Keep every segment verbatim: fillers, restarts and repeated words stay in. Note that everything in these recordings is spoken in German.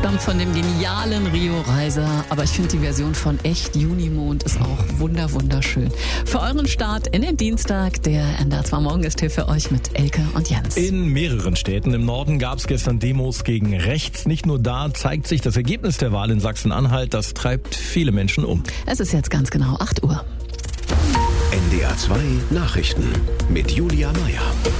stammt von dem genialen Rio Reiser. Aber ich finde die Version von Echt Junimond ist auch wunder wunderschön. Für euren Start in den Dienstag, der N D R zwei Morgen-Ist für euch mit Elke und Jens. In mehreren Städten im Norden gab es gestern Demos gegen rechts. Nicht nur da zeigt sich das Ergebnis der Wahl in Sachsen-Anhalt. Das treibt viele Menschen um. Es ist jetzt ganz genau acht Uhr. N D R zwei Nachrichten mit Julia Meyer.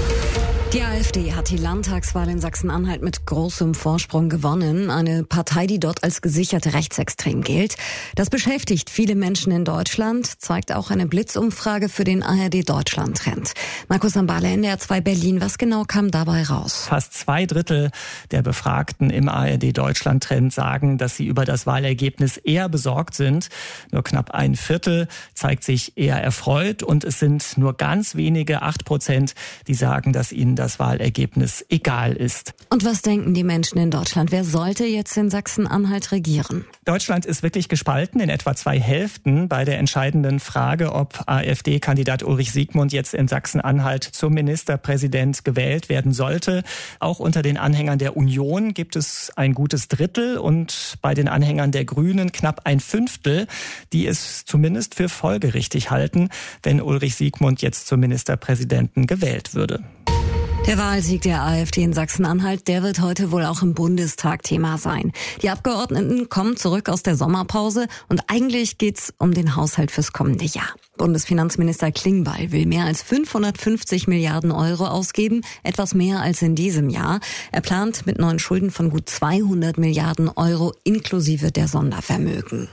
Die AfD hat die Landtagswahl in Sachsen-Anhalt mit großem Vorsprung gewonnen. Eine Partei, die dort als gesichert rechtsextrem gilt. Das beschäftigt viele Menschen in Deutschland, zeigt auch eine Blitzumfrage für den A R D-Deutschland-Trend. Markus Ambale, N D R zwei Berlin, was genau kam dabei raus? Fast zwei Drittel der Befragten im A R D-Deutschland-Trend sagen, dass sie über das Wahlergebnis eher besorgt sind. Nur knapp ein Viertel zeigt sich eher erfreut und es sind nur ganz wenige, acht Prozent, die sagen, dass ihnen das Wahlergebnis egal ist. Und was denken die Menschen in Deutschland? Wer sollte jetzt in Sachsen-Anhalt regieren? Deutschland ist wirklich gespalten in etwa zwei Hälften bei der entscheidenden Frage, ob AfD-Kandidat Ulrich Siegmund jetzt in Sachsen-Anhalt zum Ministerpräsident gewählt werden sollte. Auch unter den Anhängern der Union gibt es ein gutes Drittel und bei den Anhängern der Grünen knapp ein Fünftel, die es zumindest für folgerichtig halten, wenn Ulrich Siegmund jetzt zum Ministerpräsidenten gewählt würde. Der Wahlsieg der AfD in Sachsen-Anhalt, der wird heute wohl auch im Bundestag Thema sein. Die Abgeordneten kommen zurück aus der Sommerpause und eigentlich geht's um den Haushalt fürs kommende Jahr. Bundesfinanzminister Klingbeil will mehr als fünfhundertfünfzig Milliarden Euro ausgeben, etwas mehr als in diesem Jahr. Er plant mit neuen Schulden von gut zweihundert Milliarden Euro inklusive der Sondervermögen.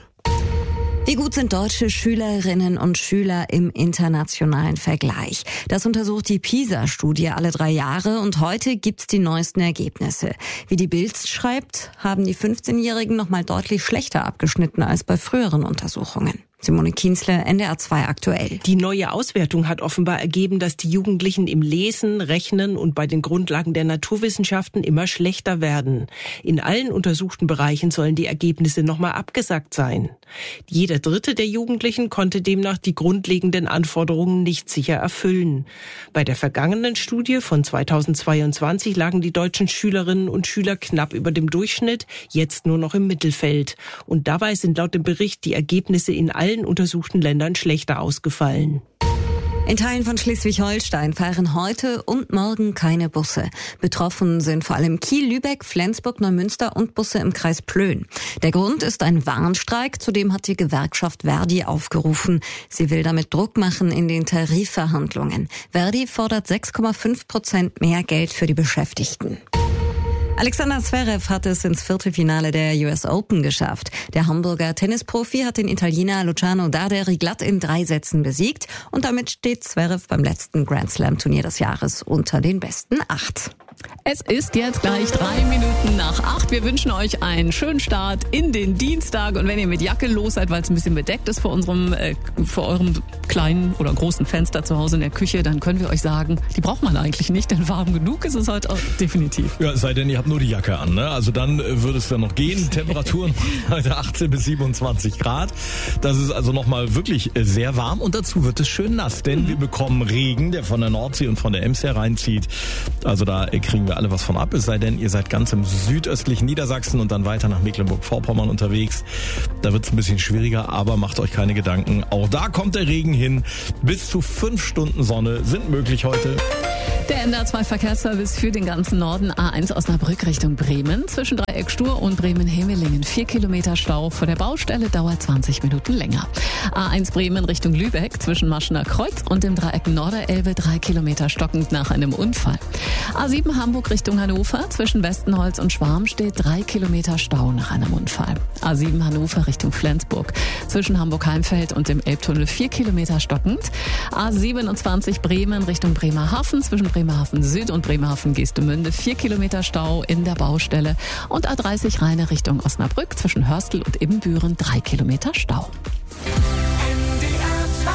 Wie gut sind deutsche Schülerinnen und Schüler im internationalen Vergleich? Das untersucht die PISA-Studie alle drei Jahre und heute gibt's die neuesten Ergebnisse. Wie die Bild schreibt, haben die fünfzehnjährigen noch mal deutlich schlechter abgeschnitten als bei früheren Untersuchungen. Simone Kienzle, N D R zwei aktuell. Die neue Auswertung hat offenbar ergeben, dass die Jugendlichen im Lesen, Rechnen und bei den Grundlagen der Naturwissenschaften immer schlechter werden. In allen untersuchten Bereichen sollen die Ergebnisse nochmal abgesackt sein. Jeder Dritte der Jugendlichen konnte demnach die grundlegenden Anforderungen nicht sicher erfüllen. Bei der vergangenen Studie von zweitausendzweiundzwanzig lagen die deutschen Schülerinnen und Schüler knapp über dem Durchschnitt, jetzt nur noch im Mittelfeld. Und dabei sind laut dem Bericht die Ergebnisse in allen untersuchten Ländern schlechter ausgefallen. In Teilen von Schleswig-Holstein fahren heute und morgen keine Busse. Betroffen sind vor allem Kiel, Lübeck, Flensburg, Neumünster und Busse im Kreis Plön. Der Grund ist ein Warnstreik, zudem hat die Gewerkschaft Verdi aufgerufen. Sie will damit Druck machen in den Tarifverhandlungen. Verdi fordert sechs Komma fünf Prozent mehr Geld für die Beschäftigten. Alexander Zverev hat es ins Viertelfinale der U S Open geschafft. Der Hamburger Tennisprofi hat den Italiener Luciano Daderi glatt in drei Sätzen besiegt und damit steht Zverev beim letzten Grand Slam Turnier des Jahres unter den besten acht. Es ist jetzt gleich drei Minuten nach acht. Wir wünschen euch einen schönen Start in den Dienstag. Und wenn ihr mit Jacke los seid, weil es ein bisschen bedeckt ist vor unserem, äh, vor eurem kleinen oder großen Fenster zu Hause in der Küche, dann können wir euch sagen, die braucht man eigentlich nicht, denn warm genug ist es heute auch definitiv. Ja, es sei denn, ihr habt nur die Jacke an, ne? Also dann äh, würde es dann noch gehen. Temperaturen heute achtzehn bis siebenundzwanzig Grad. Das ist also nochmal wirklich äh, sehr warm und dazu wird es schön nass, denn mhm. wir bekommen Regen, der von der Nordsee und von der Ems hereinzieht. Also da äh, kriegen wir alle was von ab, es sei denn, ihr seid ganz im südöstlichen Niedersachsen und dann weiter nach Mecklenburg-Vorpommern unterwegs. Da wird es ein bisschen schwieriger, aber macht euch keine Gedanken. Auch da kommt der Regen hin. Bis zu fünf Stunden Sonne sind möglich heute. Der N D R zwei Verkehrsservice für den ganzen Norden. A eins Osnabrück Richtung Bremen. Zwischen Dreieck Stur und Bremen-Hemelingen. Vier Kilometer Stau. Vor der Baustelle dauert zwanzig Minuten länger. A eins Bremen Richtung Lübeck. Zwischen Maschener Kreuz und dem Dreieck Norderelbe. Drei Kilometer stockend nach einem Unfall. A sieben Hamburg Richtung Hannover. Zwischen Westenholz und Schwarm steht drei Kilometer Stau nach einem Unfall. A sieben Hannover Richtung Flensburg. Zwischen Hamburg-Heimfeld und dem Elbtunnel vier Kilometer stockend. A siebenundzwanzig Bremen Richtung Bremerhaven. Zwischen Bremerhaven Süd und Bremerhaven Geestemünde vier Kilometer Stau in der Baustelle. Und A dreißig Rheine Richtung Osnabrück. Zwischen Hörstel und Ibbenbüren drei Kilometer Stau. N D R zwei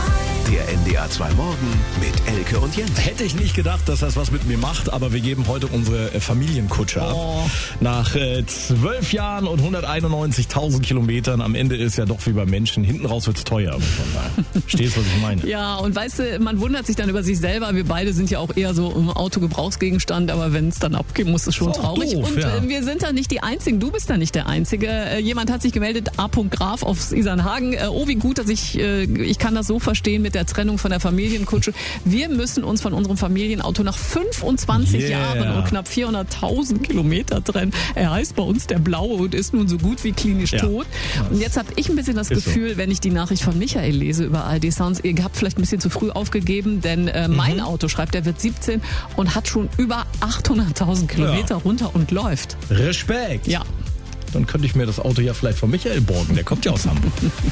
Der N D R zwei Morgen mit Elke und Jens. Hätte ich nicht gedacht, dass das was mit mir macht, aber wir geben heute unsere äh, Familienkutsche ab. Oh. Nach äh, zwölf Jahren und hunderteinundneunzigtausend Kilometern, am Ende ist ja doch wie beim Menschen, hinten raus wird's teuer, muss man sagen. Verstehst du, was ich meine? Ja, und weißt du, man wundert sich dann über sich selber. Wir beide sind ja auch eher so im Autogebrauchsgegenstand, aber wenn es dann abgeht, muss es schon Ist auch traurig. doof, und ja. äh, wir sind da nicht die Einzigen. Du bist da nicht der Einzige. Äh, jemand hat sich gemeldet, A. Graf aus Isernhagen. Äh, oh, wie gut, dass ich, äh, ich kann das so verstehen mit der Trennung von der Familienkutsche. Wir müssen uns von unserem Familienauto nach fünfundzwanzig Yeah. Jahren und knapp vierhunderttausend Kilometer trennen. Er heißt bei uns der Blaue und ist nun so gut wie klinisch Ja. tot. Und jetzt habe ich ein bisschen das Ist Gefühl, so. wenn ich die Nachricht von Michael lese über A R D Sounds, ihr habt vielleicht ein bisschen zu früh aufgegeben, denn äh, mein Mhm. Auto, schreibt er, wird siebzehn und hat schon über achthunderttausend Kilometer Ja. runter und läuft. Respekt. Ja. Dann könnte ich mir das Auto ja vielleicht von Michael borgen. Der kommt ja aus Hamburg.